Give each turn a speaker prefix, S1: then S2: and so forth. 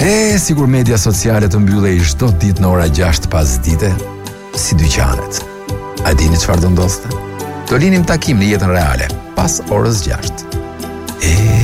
S1: Sigur media sociale të mbyllej çdo ditë në ora 6 pasdite, si dyqanet. A dini çfarë do ndodhte? Do linim takim në jetën reale pas orës 6.